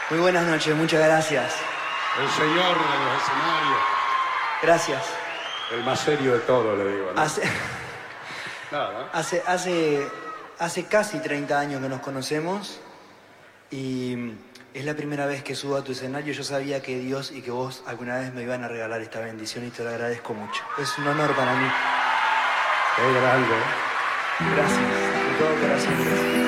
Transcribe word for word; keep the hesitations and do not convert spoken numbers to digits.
Muy buenas noches, muchas gracias. El señor de los escenarios. Gracias. El más serio de todo, le digo, ¿no? Hace, Nada. hace, hace, hace casi treinta años que nos conocemos y es la primera vez que subo a tu escenario. Yo sabía que Dios y que vos alguna vez me iban a regalar esta bendición y te lo agradezco mucho. Es un honor para mí. Qué grande. Gracias, de todo corazón. Gracias.